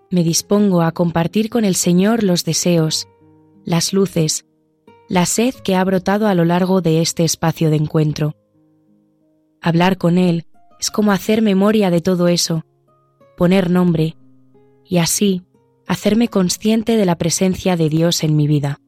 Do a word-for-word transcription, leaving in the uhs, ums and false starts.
Me dispongo a compartir con el Señor los deseos, las luces, la sed que ha brotado a lo largo de este espacio de encuentro. Hablar con Él es como hacer memoria de todo eso, poner nombre, y así hacerme consciente de la presencia de Dios en mi vida.